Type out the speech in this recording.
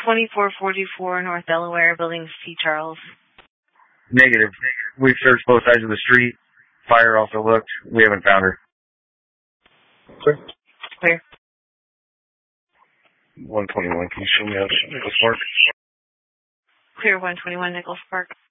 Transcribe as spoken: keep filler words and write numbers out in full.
twenty-four forty-four North Delaware, Building C. Charles. Negative. We've searched both sides of the street. Fire also looked. We haven't found her. Clear. Clear. one twenty-one, can you show me how to Nichols Park? Clear one twenty-one Nichols Park.